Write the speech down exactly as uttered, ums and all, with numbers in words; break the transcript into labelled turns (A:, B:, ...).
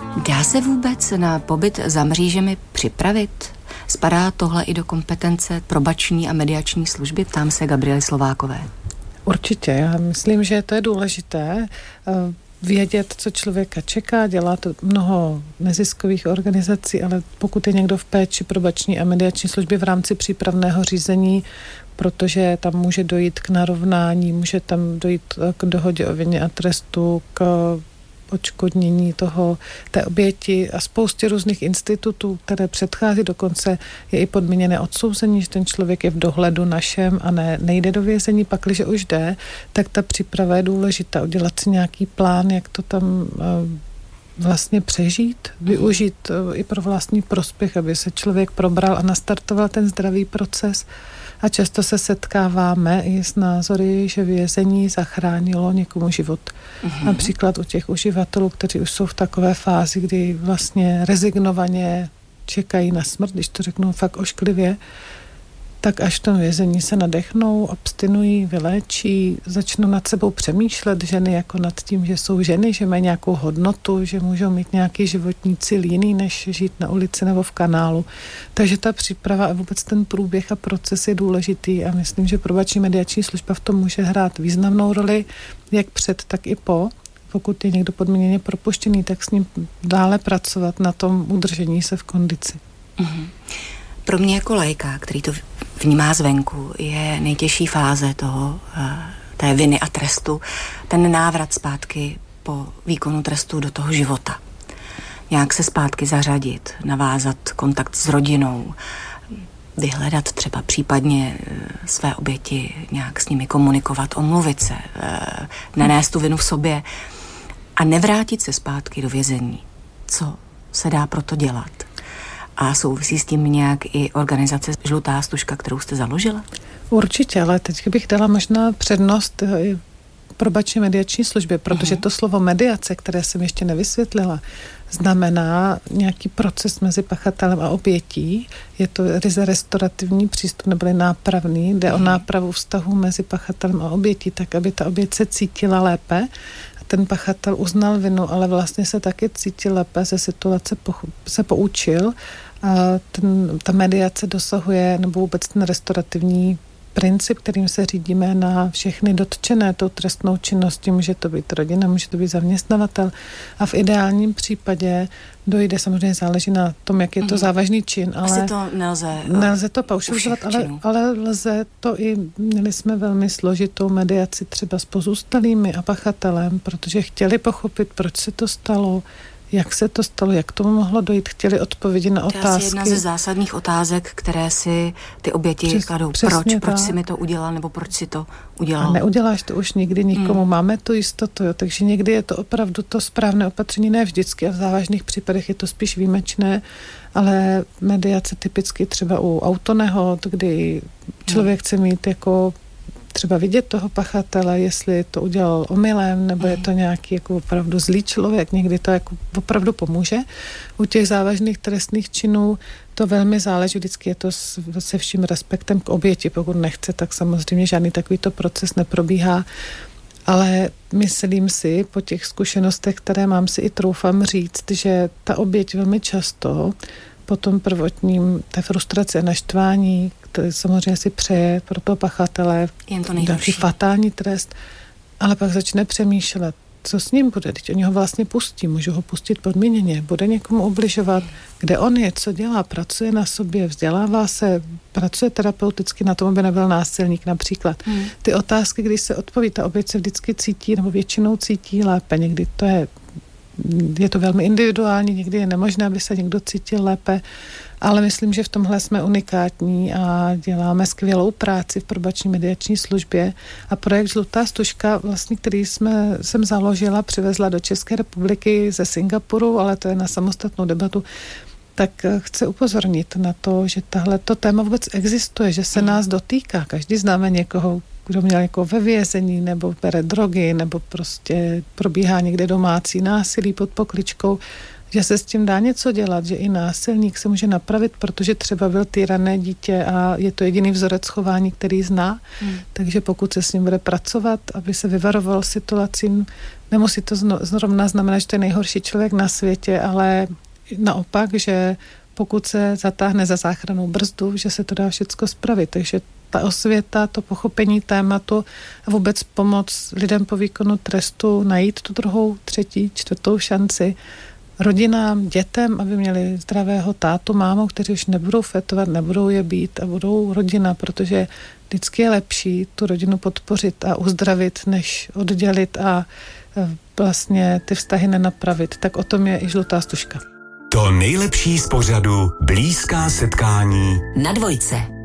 A: Dá se vůbec na pobyt za mřížemi připravit? Spadá tohle i do kompetence probační a mediační služby? Ptám se Gabriely Slovákové.
B: Určitě, já myslím, že to je důležité vědět, co člověka čeká. Dělá to mnoho neziskových organizací, ale pokud je někdo v péči probační a mediační služby v rámci přípravného řízení, protože tam může dojít k narovnání, může tam dojít k dohodě o vině a trestu, k odškodnění toho, té oběti a spoustě různých institutů, které předchází, dokonce je i podmíněné odsouzení, že ten člověk je v dohledu našem a ne, nejde do vězení, pakliže už jde, tak ta příprava je důležitá, udělat si nějaký plán, jak to tam uh, vlastně přežít, využít uh, i pro vlastní prospěch, aby se člověk probral a nastartoval ten zdravý proces. A často se setkáváme i s názory, že vězení zachránilo někomu život. Mm-hmm. Například u těch uživatelů, kteří už jsou v takové fázi, kdy vlastně rezignovaně čekají na smrt, když to řeknu fakt ošklivě, tak až v tom vězení se nadechnou, abstinují, vyléčí, začnou nad sebou přemýšlet ženy jako nad tím, že jsou ženy, že mají nějakou hodnotu, že můžou mít nějaký životní cíl jiný, než žít na ulici nebo v kanálu. Takže ta příprava a vůbec ten průběh a proces je důležitý a myslím, že probační mediační služba v tom může hrát významnou roli, jak před, tak i po. Pokud je někdo podmíněně propuštěný, tak s ním dále pracovat na tom udržení se v kondici.
A: Mm-hmm. Pro mě jako laika, který to vnímá zvenku, je nejtěžší fáze toho, té viny a trestu, ten návrat zpátky po výkonu trestu do toho života. Nějak se zpátky zařadit, navázat kontakt s rodinou, vyhledat třeba případně své oběti, nějak s nimi komunikovat, omluvit se, nenést tu vinu v sobě a nevrátit se zpátky do vězení. Co se dá pro to dělat? A souvisí s tím nějak i organizace Žlutá stužka, kterou jste založila? Určitě, ale teď bych dala možná přednost probační mediační službě, protože to slovo mediace, které jsem ještě nevysvětlila, znamená nějaký proces mezi pachatelem a obětí. Je to ryze restaurativní přístup, neboli nápravný. Jde o nápravu vztahu mezi pachatelem a obětí, tak aby ta oběť se cítila lépe. A ten pachatel uznal vinu, ale vlastně se taky cítil lépe, ze situace poch- se poučil. A ten, ta mediace dosahuje, nebo vůbec ten restaurativní princip, kterým se řídíme na všechny dotčené tou trestnou činností, může to být rodina, může to být zaměstnavatel a v ideálním případě dojde, samozřejmě záleží na tom, jak je to závažný čin, ale asi to nelze,
B: nelze to paušalizovat, ale, ale lze to i, měli jsme velmi složitou mediaci třeba s pozůstalými a pachatelem, protože chtěli pochopit, proč se to stalo, jak se to stalo, jak tomu mohlo dojít, chtěli odpovědi na otázky. To je asi jedna ze zásadních otázek, které si ty oběti Přes, kladou. Proč? Tak. Proč si mi to udělal, nebo proč si to udělal? A neuděláš to už nikdy nikomu. Hmm. Máme tu jistotu, jo. Takže někdy je to opravdu to správné opatření, ne vždycky a v závažných případech je to spíš výjimečné, ale mediace typicky třeba u autonehod, kdy člověk hmm. chce mít jako třeba vidět toho pachatele, jestli to udělal omylem, nebo je to nějaký jako opravdu zlý člověk, někdy to jako opravdu pomůže. U těch závažných trestných činů to velmi záleží, vždycky je to se vším respektem k oběti, pokud nechce, tak samozřejmě žádný takovýto proces neprobíhá, ale myslím si, po těch zkušenostech, které mám, si i troufám říct, že ta oběť velmi často po tom prvotním, té frustraci a naštvání, které samozřejmě si přeje pro toho pachatele nějaký fatální trest, ale pak začne přemýšlet, co s ním bude, teď oni ho vlastně pustí, můžu ho pustit podmíněně, bude někomu ubližovat, kde on je, co dělá, pracuje na sobě, vzdělává se, pracuje terapeuticky na tom, aby nebyl násilník například. Hmm. Ty otázky, když se odpoví, ta oběť se vždycky cítí, nebo většinou cítí lépe, někdy to je je to velmi individuální, někdy je nemožné, aby se někdo cítil lépe, ale myslím, že v tomhle jsme unikátní a děláme skvělou práci v probační mediační službě a projekt Žlutá stužka, vlastně, který jsme, jsem založila, přivezla do České republiky ze Singapuru, ale to je na samostatnou debatu, tak chci upozornit na to, že tahle to téma vůbec existuje, že se nás dotýká. Každý známe někoho, kdo měl jako ve vězení, nebo bere drogy, nebo prostě probíhá někde domácí násilí pod pokličkou, že se s tím dá něco dělat, že i násilník se může napravit, protože třeba byl týrané dítě a je to jediný vzorec chování, který zná. Hmm. Takže pokud se s ním bude pracovat, aby se vyvaroval situacím, nemusí to zrovna znamenat, že to je nejhorší člověk na světě, ale naopak, že pokud se zatáhne za záchrannou brzdu, že se to dá všecko spravit. Takže ta osvěta, to pochopení tématu a vůbec pomoc lidem po výkonu trestu najít tu druhou, třetí, čtvrtou šanci, rodinám, dětem, aby měli zdravého tátu, mámu, kteří už nebudou fetovat, nebudou je být a budou rodina, protože vždycky je lepší tu rodinu podpořit a uzdravit, než oddělit a vlastně ty vztahy nenapravit. Tak o tom je i Žlutá stužka.
C: To nejlepší z pořadu Blízká setkání
D: na Dvojce.